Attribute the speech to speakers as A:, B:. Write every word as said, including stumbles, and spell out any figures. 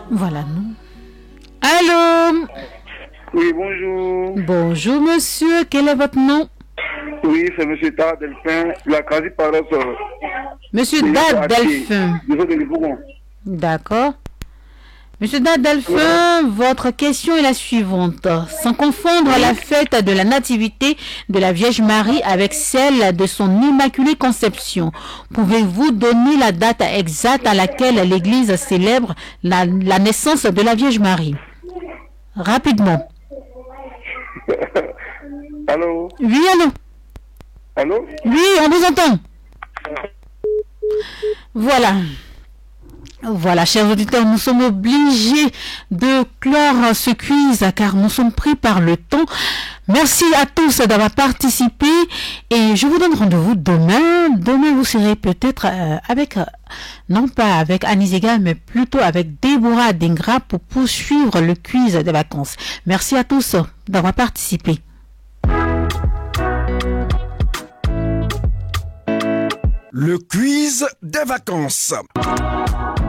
A: Voilà, non. Allô?
B: Oui, bonjour.
A: Bonjour, monsieur. Quel est votre nom?
B: Oui, c'est monsieur Tad Delphin, la quasi-paroisse.
A: Monsieur Dad Delphin. D'accord. Monsieur Dad Delphin, votre question est la suivante. Sans confondre la fête de la Nativité de la Vierge Marie avec celle de son Immaculée Conception, pouvez-vous donner la date exacte à laquelle l'Église célèbre la, la naissance de la Vierge Marie? Rapidement.
B: Allô?
A: Oui, allô?
B: Allô?
A: Oui, on vous entend. Voilà. Voilà, chers auditeurs, nous sommes obligés de clore ce quiz car nous sommes pris par le temps. Merci à tous d'avoir participé et je vous donne rendez-vous demain. Demain, vous serez peut-être euh, avec, euh, non pas avec Annie Zega, mais plutôt avec Déborah Dingra pour poursuivre le quiz des vacances. Merci à tous d'avoir participé.
C: Le quiz des vacances.